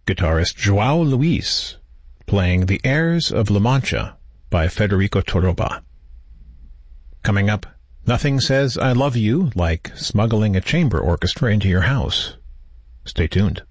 guitarist Joao Luis, playing the Airs of La Mancha by Federico Toroba. Coming up, nothing says I love you like smuggling a chamber orchestra into your house. Stay tuned.